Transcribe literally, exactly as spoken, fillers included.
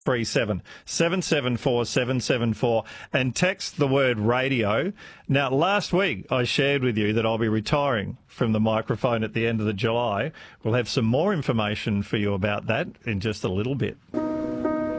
three seven, seven seven four, seven seven four and text the word radio. Now, last week I shared with you that I'll be retiring from the microphone at the end of the July. We'll have some more information for you about that in just a little bit.